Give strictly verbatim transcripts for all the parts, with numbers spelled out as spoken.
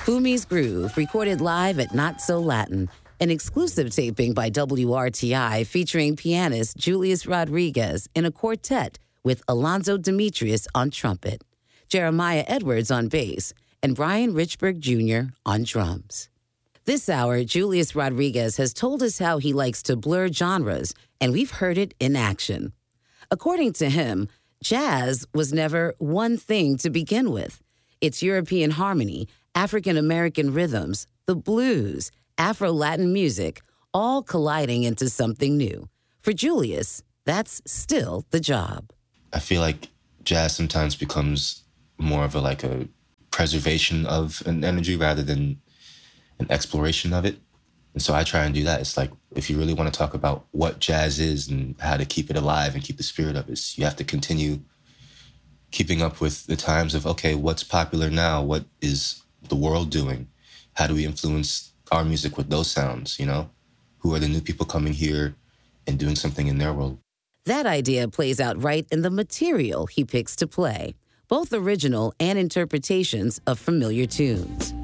Fumi's Groove, recorded live at Not So Latin, an exclusive taping by W R T I featuring pianist Julius Rodriguez in a quartet with Alonzo Demetrius on trumpet, Jeremiah Edwards on bass, and Brian Richburg Junior on drums. This hour, Julius Rodriguez has told us how he likes to blur genres, and we've heard it in action. According to him, jazz was never one thing to begin with. It's European harmony, African-American rhythms, the blues, Afro-Latin music, all colliding into something new. For Julius, that's still the job. I feel like jazz sometimes becomes more of a like a preservation of an energy rather than an exploration of it. And so I try and do that. It's like, if you really want to talk about what jazz is and how to keep it alive and keep the spirit of it, you have to continue keeping up with the times of, okay, what's popular now? What is the world doing? How do we influence our music with those sounds, you know? Who are the new people coming here and doing something in their world? That idea plays out right in the material he picks to play, both original and interpretations of familiar tunes.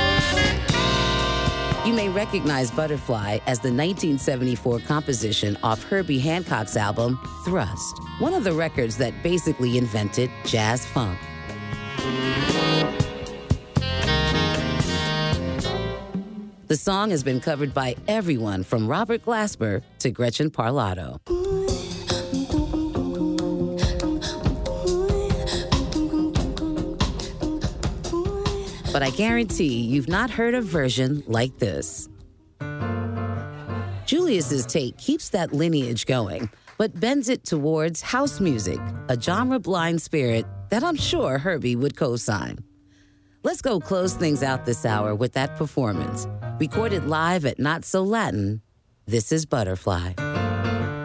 You may recognize Butterfly as the nineteen seventy-four composition off Herbie Hancock's album, Thrust, one of the records that basically invented jazz funk. The song has been covered by everyone from Robert Glasper to Gretchen Parlato. But I guarantee you've not heard a version like this. Julius's take keeps that lineage going, but bends it towards house music, a genre-blind spirit that I'm sure Herbie would co-sign. Let's go close things out this hour with that performance. Recorded live at Not So Latin, this is Butterfly.